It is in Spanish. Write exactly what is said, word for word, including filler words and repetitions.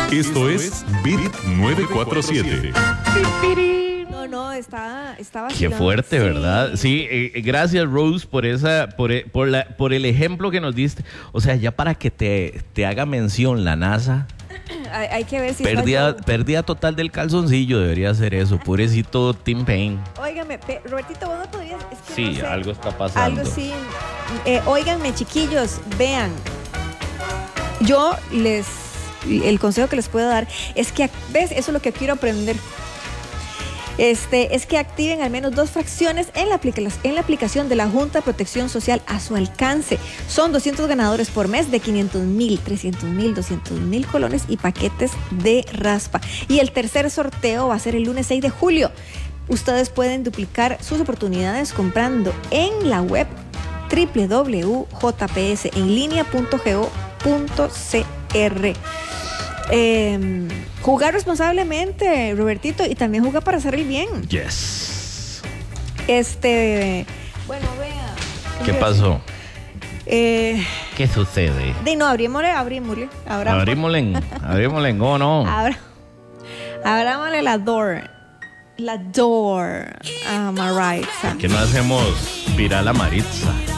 Esto es Bit novecientos cuarenta y siete. No, no, está, está Qué vacilando. fuerte, Sí. ¿verdad? Sí, eh, gracias Rose por esa, por, e- por, la, por el ejemplo que nos diste. O sea, ya para que te, te haga mención la NASA, Hay, hay que ver si pérdida, está yo. pérdida total del calzoncillo debería ser eso. Pobrecito Tim Payne. Óigame, pe- Robertito, vos no podrías. Es que Sí, no sé, algo está pasando. Algo sí. Eh, óiganme, chiquillos, vean. Yo les. El consejo que les puedo dar es que. ¿Ves? Eso es lo que quiero aprender. Este, es que activen al menos dos fracciones en la, aplica- en la aplicación de la Junta de Protección Social a su alcance. Son doscientos ganadores por mes de quinientos mil, trescientos mil, doscientos mil colones y paquetes de raspa. Y el tercer sorteo va a ser el lunes seis de julio. Ustedes pueden duplicar sus oportunidades comprando en la web doble u doble u doble u punto j p s en línea punto go punto c r. Eh, jugar responsablemente, Robertito, y también jugar para hacer el bien. Yes. Este, bueno, vea. ¿Qué pasó? Eh, ¿Qué sucede? de no, abrímosle, abrímosle. Abramos, Abrímosle, abrímosle, ¿o no? abra, abrámosle la door. La door. Ah, Maritza. Que no hacemos viral a Maritza.